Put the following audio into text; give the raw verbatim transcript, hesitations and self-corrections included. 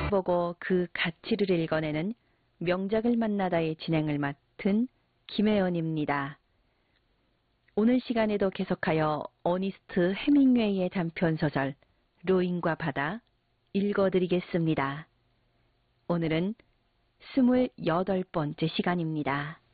보고 그 가치를 읽어내는 명작을 만나다의 진행을 맡은 김혜연입니다. 오늘 시간에도 계속하여 어니스트 해밍웨이의 단편소설 로인과 바다 읽어드리겠습니다. 오늘은 스물여덟 번째 시간입니다.